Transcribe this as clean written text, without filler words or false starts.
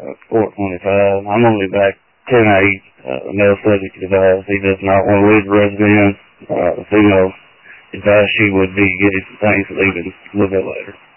Court 25. I'm going to be back 10-8. Male subject advised he does not want to leave the residence. The female advised she would be getting some things leaving a little bit later.